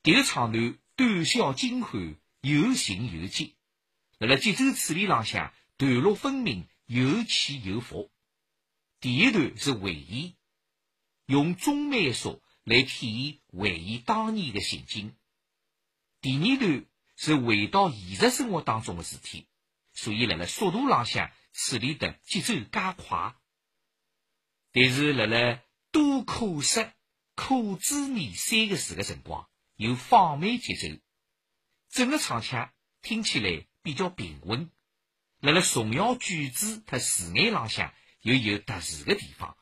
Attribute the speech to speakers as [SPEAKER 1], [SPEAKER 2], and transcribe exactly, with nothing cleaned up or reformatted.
[SPEAKER 1] 迭个唱段短小精悍，有情有节，辣辣节奏处理浪向段落分明，有起有伏。第一段是回忆，用中慢速来体现回忆当年的情景。第二段是回到现实生活当中的事体，所以辣辣速度浪向处理的节奏加快。但是辣辣多可失、可知你三个字的辰光，有放慢节奏，整个唱腔听起来比较平稳。辣辣重要句子和词眼浪向又有特殊的地方，